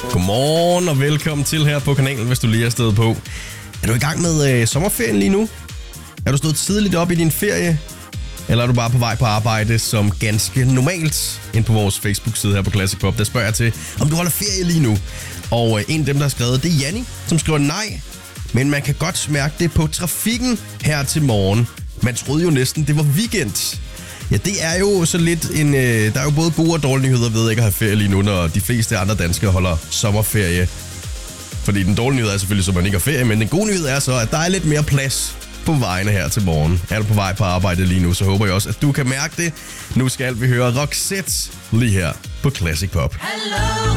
Godmorgen og velkommen til her på kanalen, hvis du lige er stedet på. Er du i gang med sommerferien lige nu? Er du stået tidligt op i din ferie? Eller er du bare på vej på arbejde som ganske normalt? Ind på vores Facebook-side her på Classic Pop, der spørger jeg til, om du holder ferie lige nu. Og en af dem, der har skrevet, det er Janni, som skriver nej. Men man kan godt mærke det på trafikken her til morgen. Man troede jo næsten, det var weekend. Ja, det er jo så lidt en... der er jo både gode og dårlige nyheder ved ikke at have ferie lige nu, når de fleste andre danskere holder sommerferie. Fordi den dårlige nyhed er selvfølgelig, at man ikke har ferie, men den gode nyhed er så, at der er lidt mere plads på vejene her til morgen. Er du på vej på arbejde lige nu, så håber jeg også, at du kan mærke det. Nu skal vi høre Roxette lige her på Classic Pop. Hello.